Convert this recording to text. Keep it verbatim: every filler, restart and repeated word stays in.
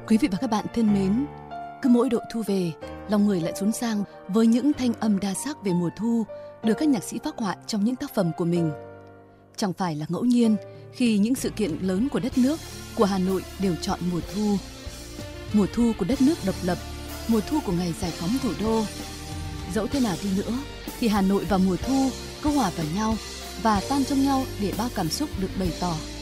Quý vị và các bạn thân mến, cứ mỗi độ thu về, lòng người lại xốn sang với những thanh âm đa sắc về mùa thu được các nhạc sĩ phác họa trong những tác phẩm của mình. Chẳng phải là ngẫu nhiên khi những sự kiện lớn của đất nước, của Hà Nội đều chọn mùa thu. Mùa thu của đất nước độc lập, mùa thu của ngày giải phóng thủ đô. Dẫu thế nào đi nữa, thì Hà Nội và mùa thu cứ hòa vào nhau và tan trong nhau để bao cảm xúc được bày tỏ.